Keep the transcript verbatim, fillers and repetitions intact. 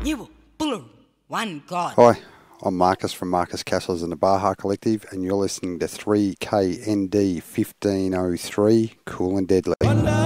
New Buller, one God. Hi, I'm Marcus from Marcus Castles and the Baja Collective, and you're listening to three K N D fifteen oh three, Cool and Deadly.